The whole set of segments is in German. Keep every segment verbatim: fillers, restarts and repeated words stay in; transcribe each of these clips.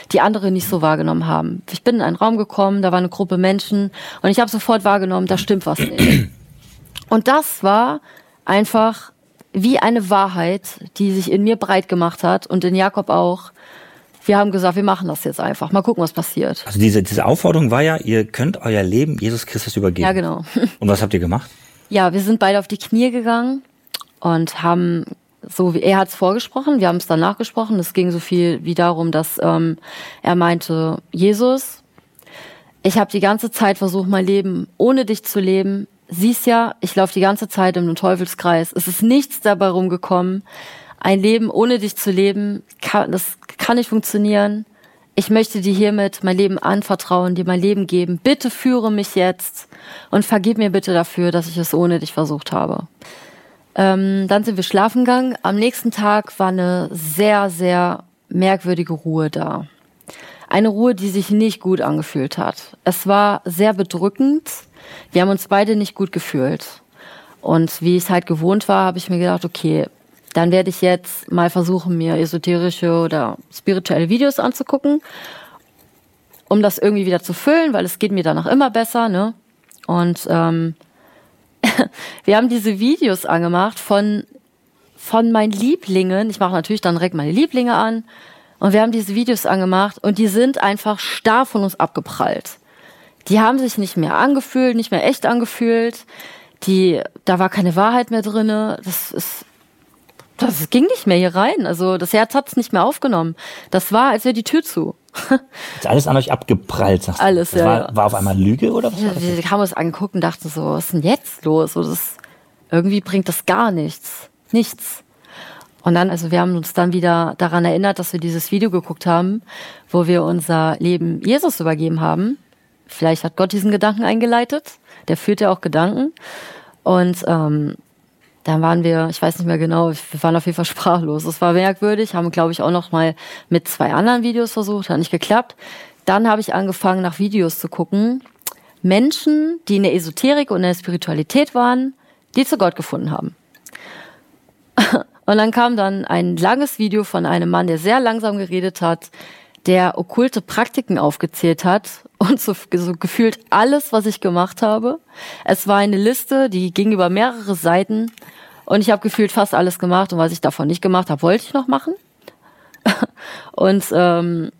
die andere nicht so wahrgenommen haben. Ich bin in einen Raum gekommen, da war eine Gruppe Menschen und ich habe sofort wahrgenommen, da stimmt was nicht. Und das war einfach wie eine Wahrheit, die sich in mir breit gemacht hat und in Jakob auch. Wir haben gesagt, wir machen das jetzt einfach. Mal gucken, was passiert. Also diese, diese Aufforderung war ja, ihr könnt euer Leben Jesus Christus übergeben. Ja, genau. Und was habt ihr gemacht? Ja, wir sind beide auf die Knie gegangen und haben, so wie er hat es vorgesprochen, wir haben es dann nachgesprochen. Es ging so viel wie darum, dass ähm, er meinte, Jesus, ich habe die ganze Zeit versucht, mein Leben ohne dich zu leben. Siehst ja, ich laufe die ganze Zeit in einem Teufelskreis. Es ist nichts dabei rumgekommen. Ein Leben ohne dich zu leben, kann, das kann nicht funktionieren. Ich möchte dir hiermit mein Leben anvertrauen, dir mein Leben geben. Bitte führe mich jetzt und vergib mir bitte dafür, dass ich es ohne dich versucht habe. Ähm, dann sind wir schlafen gegangen. Am nächsten Tag war eine sehr, sehr merkwürdige Ruhe da. Eine Ruhe, die sich nicht gut angefühlt hat. Es war sehr bedrückend. Wir haben uns beide nicht gut gefühlt. Und wie ich es halt gewohnt war, habe ich mir gedacht, okay, dann werde ich jetzt mal versuchen, mir esoterische oder spirituelle Videos anzugucken, um das irgendwie wieder zu füllen, weil es geht mir danach immer besser, ne? Und ähm, wir haben diese Videos angemacht von von meinen Lieblingen. Ich mache natürlich dann direkt meine Lieblinge an. Und wir haben diese Videos angemacht und die sind einfach starr von uns abgeprallt. Die haben sich nicht mehr angefühlt, nicht mehr echt angefühlt. Die, da war keine Wahrheit mehr drinne. Das ist, das ging nicht mehr hier rein. Also das Herz hat es nicht mehr aufgenommen. Das war, als wäre die Tür zu. Ist alles an euch abgeprallt, sagst du? Alles, das ja. War, war auf einmal Lüge oder was? Ja, wir haben uns angeguckt und dachten so, was ist denn jetzt los? So, das, irgendwie bringt das gar nichts. Nichts. Und dann, also wir haben uns dann wieder daran erinnert, dass wir dieses Video geguckt haben, wo wir unser Leben Jesus übergeben haben. Vielleicht hat Gott diesen Gedanken eingeleitet. Der führt ja auch Gedanken. Und ähm, dann waren wir, ich weiß nicht mehr genau, wir waren auf jeden Fall sprachlos. Es war merkwürdig, haben, glaube ich, auch noch mal mit zwei anderen Videos versucht, hat nicht geklappt. Dann habe ich angefangen, nach Videos zu gucken. Menschen, die in der Esoterik und in der Spiritualität waren, die zu Gott gefunden haben. Und dann kam dann ein langes Video von einem Mann, der sehr langsam geredet hat, der okkulte Praktiken aufgezählt hat und so, so gefühlt alles, was ich gemacht habe. Es war eine Liste, die ging über mehrere Seiten und ich habe gefühlt fast alles gemacht und was ich davon nicht gemacht habe, wollte ich noch machen. Und ähm,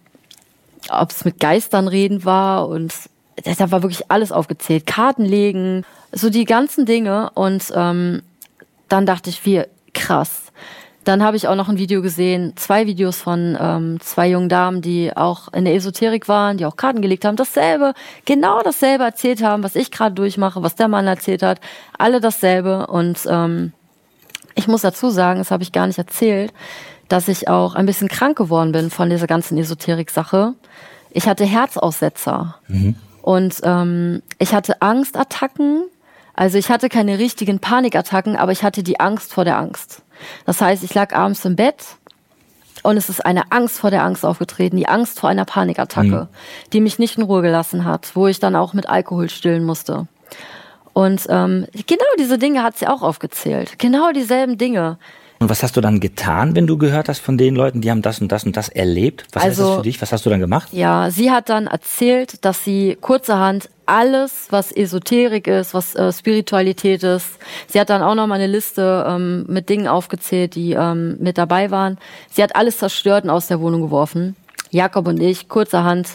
ob es mit Geistern reden war und da war wirklich alles aufgezählt. Karten legen, so die ganzen Dinge und ähm, dann dachte ich, wie krass. Dann habe ich auch noch ein Video gesehen, zwei Videos von ähm, zwei jungen Damen, die auch in der Esoterik waren, die auch Karten gelegt haben, dasselbe, genau dasselbe erzählt haben, was ich gerade durchmache, was der Mann erzählt hat, alle dasselbe. Und ähm, ich muss dazu sagen, das habe ich gar nicht erzählt, dass ich auch ein bisschen krank geworden bin von dieser ganzen Esoterik-Sache. Ich hatte Herzaussetzer mhm. und ähm, ich hatte Angstattacken. Also ich hatte keine richtigen Panikattacken, aber ich hatte die Angst vor der Angst. Das heißt, ich lag abends im Bett und es ist eine Angst vor der Angst aufgetreten, die Angst vor einer Panikattacke, mhm. die mich nicht in Ruhe gelassen hat, wo ich dann auch mit Alkohol stillen musste. Und ähm, genau diese Dinge hat sie auch aufgezählt, genau dieselben Dinge. Und was hast du dann getan, wenn du gehört hast von den Leuten, die haben das und das und das erlebt? Was also, heißt das für dich? Was hast du dann gemacht? Ja, sie hat dann erzählt, dass sie kurzerhand alles, was Esoterik ist, was äh, Spiritualität ist, sie hat dann auch noch mal eine Liste ähm, mit Dingen aufgezählt, die ähm, mit dabei waren. Sie hat alles zerstört und aus der Wohnung geworfen. Jakob und ich, kurzerhand,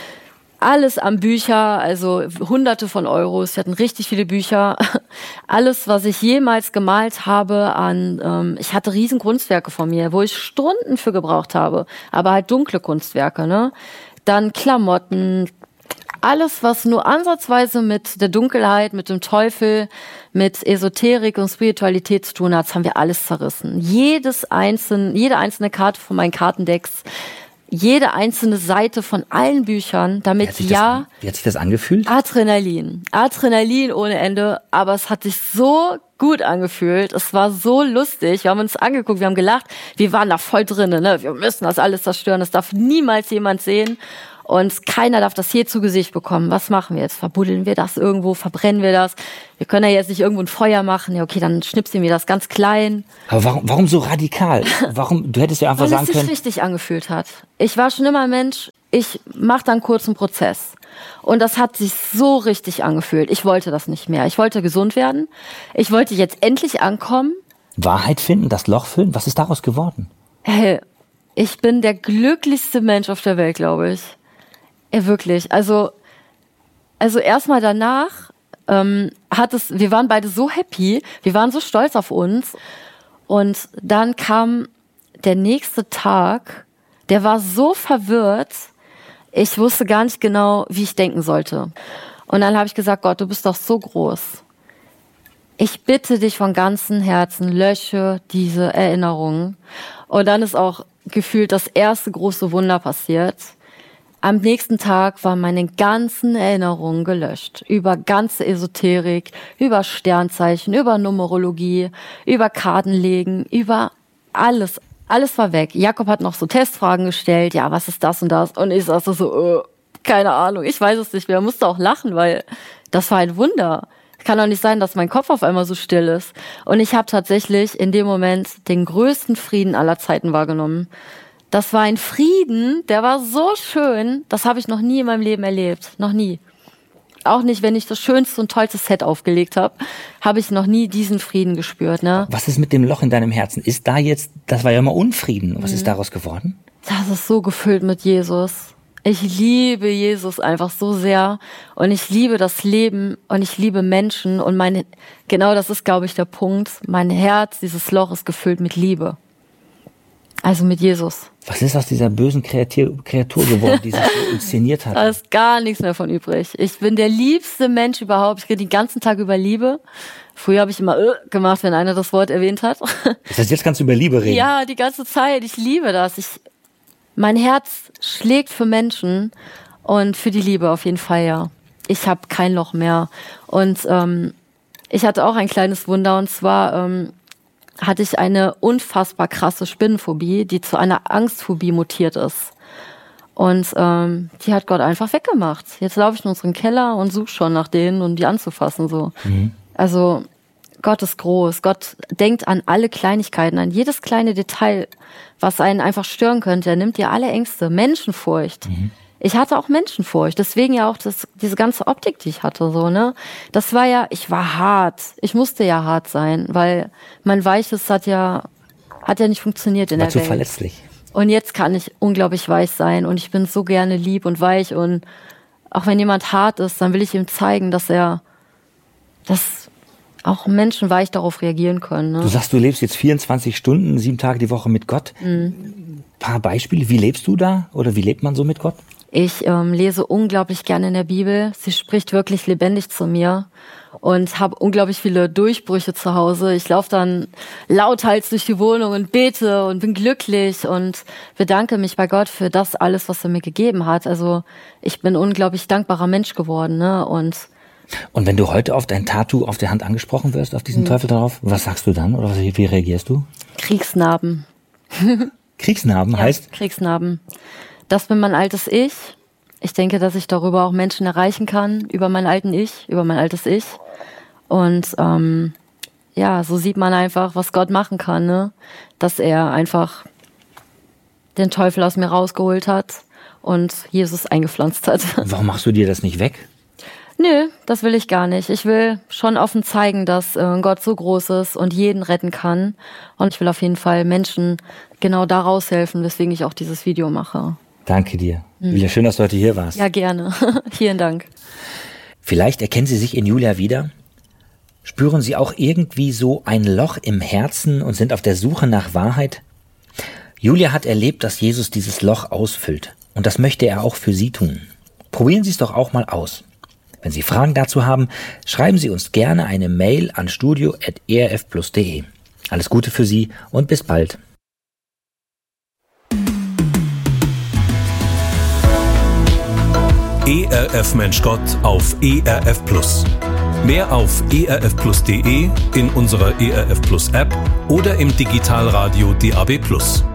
alles an Bücher, also hunderte von Euros. Wir hatten richtig viele Bücher. Alles, was ich jemals gemalt habe an, ähm, ich hatte riesen Kunstwerke von mir, wo ich Stunden für gebraucht habe, aber halt dunkle Kunstwerke, ne? Dann Klamotten, alles, was nur ansatzweise mit der Dunkelheit, mit dem Teufel, mit Esoterik und Spiritualität zu tun hat, das haben wir alles zerrissen. Jedes einzelne, jede einzelne Karte von meinen Kartendecks, jede einzelne Seite von allen Büchern, damit wie ja... Das, wie hat sich das angefühlt? Adrenalin. Adrenalin ohne Ende, aber es hat sich so gut angefühlt. Es war so lustig. Wir haben uns angeguckt, wir haben gelacht. Wir waren da voll drin, ne? Wir müssen das alles zerstören. Das darf niemals jemand sehen. Und keiner darf das je zu Gesicht bekommen. Was machen wir jetzt? Verbuddeln wir das irgendwo? Verbrennen wir das? Wir können ja jetzt nicht irgendwo ein Feuer machen. Ja, okay, dann schnipsen wir das ganz klein. Aber warum, warum so radikal? Warum? Du hättest ja einfach Weil sagen es sich können... richtig angefühlt hat. Ich war schon immer ein Mensch, ich mache dann kurz einen Prozess. Und das hat sich so richtig angefühlt. Ich wollte das nicht mehr. Ich wollte gesund werden. Ich wollte jetzt endlich ankommen. Wahrheit finden, das Loch füllen. Was ist daraus geworden? Hey, ich bin der glücklichste Mensch auf der Welt, glaube ich. Ja, wirklich. Also, also erstmal danach ähm, hat es, wir waren beide so happy. Wir waren so stolz auf uns. Und dann kam der nächste Tag, der war so verwirrt. Ich wusste gar nicht genau, wie ich denken sollte. Und dann habe ich gesagt, Gott, du bist doch so groß. Ich bitte dich von ganzem Herzen, lösche diese Erinnerungen. Und dann ist auch gefühlt das erste große Wunder passiert. Am nächsten Tag waren meine ganzen Erinnerungen gelöscht. Über ganze Esoterik, über Sternzeichen, über Numerologie, über Kartenlegen, über alles. Alles war weg. Jakob hat noch so Testfragen gestellt. Ja, was ist das und das? Und ich saß so, äh, keine Ahnung, ich weiß es nicht mehr. Ich musste auch lachen, weil das war ein Wunder. Es kann doch nicht sein, dass mein Kopf auf einmal so still ist. Und ich habe tatsächlich in dem Moment den größten Frieden aller Zeiten wahrgenommen. Das war ein Frieden, der war so schön. Das habe ich noch nie in meinem Leben erlebt. Noch nie. Auch nicht, wenn ich das schönste und tollste Set aufgelegt habe, habe ich noch nie diesen Frieden gespürt. Ne? Was ist mit dem Loch in deinem Herzen? Ist da jetzt, das war ja immer Unfrieden. Was mhm. ist daraus geworden? Das ist so gefüllt mit Jesus. Ich liebe Jesus einfach so sehr und ich liebe das Leben und ich liebe Menschen und meine, genau das ist, glaube ich, der Punkt. Mein Herz, dieses Loch ist gefüllt mit Liebe. Also mit Jesus. Was ist aus dieser bösen Kreatur, Kreatur geworden, die sich so inszeniert hat? Da ist gar nichts mehr von übrig. Ich bin der liebste Mensch überhaupt. Ich rede den ganzen Tag über Liebe. Früher habe ich immer äh, gemacht, wenn einer das Wort erwähnt hat. Das heißt, jetzt kannst du über Liebe reden? Ja, die ganze Zeit. Ich liebe das. Ich, mein Herz schlägt für Menschen und für die Liebe auf jeden Fall, ja. Ich habe kein Loch mehr. Und ähm, ich hatte auch ein kleines Wunder und zwar... Ähm, hatte ich eine unfassbar krasse Spinnenphobie, die zu einer Angstphobie mutiert ist. Und ähm, die hat Gott einfach weggemacht. Jetzt laufe ich in unseren Keller und suche schon nach denen, um die anzufassen. So. Mhm. Also Gott ist groß. Gott denkt an alle Kleinigkeiten, an jedes kleine Detail, was einen einfach stören könnte. Er nimmt dir alle Ängste, Menschenfurcht. Mhm. Ich hatte auch Menschenfurcht, deswegen ja auch das, diese ganze Optik, die ich hatte, so, ne. Das war ja, ich war hart. Ich musste ja hart sein, weil mein Weiches hat ja, hat ja nicht funktioniert in war der zu Welt. Verletzlich. Und jetzt kann ich unglaublich weich sein und ich bin so gerne lieb und weich und auch wenn jemand hart ist, dann will ich ihm zeigen, dass er, dass auch Menschen weich darauf reagieren können, ne? Du sagst, du lebst jetzt vierundzwanzig Stunden, sieben Tage die Woche mit Gott. Mhm. Ein paar Beispiele, wie lebst du da oder wie lebt man so mit Gott? Ich ähm, lese unglaublich gerne in der Bibel. Sie spricht wirklich lebendig zu mir und habe unglaublich viele Durchbrüche zu Hause. Ich laufe dann lauthals durch die Wohnung und bete und bin glücklich und bedanke mich bei Gott für das alles, was er mir gegeben hat. Also ich bin ein unglaublich dankbarer Mensch geworden, ne? Und Und wenn du heute auf dein Tattoo auf der Hand angesprochen wirst, auf diesen mhm. Teufel drauf, was sagst du dann oder wie reagierst du? Kriegsnarben. Kriegsnarben ja, heißt? Kriegsnarben. Das bin mein altes Ich. Ich denke, dass ich darüber auch Menschen erreichen kann, über mein alten Ich, über mein altes Ich. Und ähm, ja, so sieht man einfach, was Gott machen kann, ne? Dass er einfach den Teufel aus mir rausgeholt hat und Jesus eingepflanzt hat. Warum machst du dir das nicht weg? Nö, das will ich gar nicht. Ich will schon offen zeigen, dass äh, Gott so groß ist und jeden retten kann. Und ich will auf jeden Fall Menschen genau da raushelfen, weswegen ich auch dieses Video mache. Danke dir. Mhm. Julia, schön, dass du heute hier warst. Ja, gerne. Vielen Dank. Vielleicht erkennen Sie sich in Julia wieder. Spüren Sie auch irgendwie so ein Loch im Herzen und sind auf der Suche nach Wahrheit? Julia hat erlebt, dass Jesus dieses Loch ausfüllt. Und das möchte er auch für Sie tun. Probieren Sie es doch auch mal aus. Wenn Sie Fragen dazu haben, schreiben Sie uns gerne eine Mail an studio at e r f plus punkt de. Alles Gute für Sie und bis bald. E R F Mensch Gott auf E R F Plus. Mehr auf e r f plus punkt de, in unserer E R F Plus App oder im Digitalradio D A B Plus.